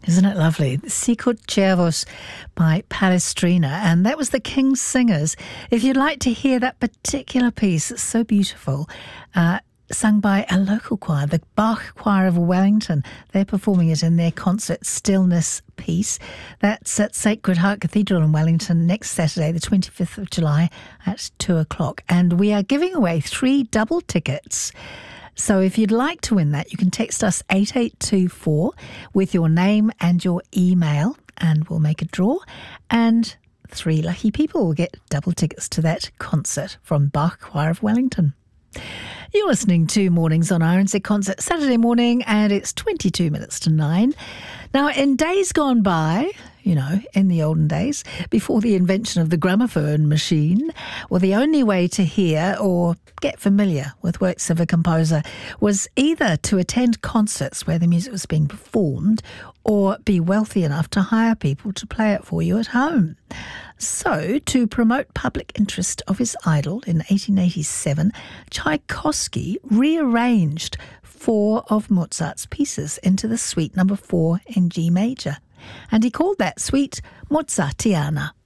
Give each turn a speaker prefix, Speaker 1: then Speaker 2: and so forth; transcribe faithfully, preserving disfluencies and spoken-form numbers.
Speaker 1: Isn't it lovely? Sicut Cervos by Palestrina, and that was the King's Singers. If you'd like to hear that particular piece, it's so beautiful, uh, sung by a local choir, the Bach Choir of Wellington. They're performing it in their concert Stillness Peace. That's at Sacred Heart Cathedral in Wellington next Saturday, the twenty-fifth of July at two o'clock. And we are giving away three double tickets. So if you'd like to win that, you can text us eight eight two four with your name and your email, and we'll make a draw. And three lucky people will get double tickets to that concert from Bach Choir of Wellington. You're listening to Mornings on R N Z Concert, Saturday morning, and it's twenty-two minutes to nine. Now, in days gone by, you know, in the olden days, before the invention of the gramophone machine, well, the only way to hear or get familiar with works of a composer was either to attend concerts where the music was being performed or be wealthy enough to hire people to play it for you at home. So, to promote public interest of his idol in eighteen eighty-seven, Tchaikovsky rearranged four of Mozart's pieces into the suite number four in G major. And he called that suite Mozartiana.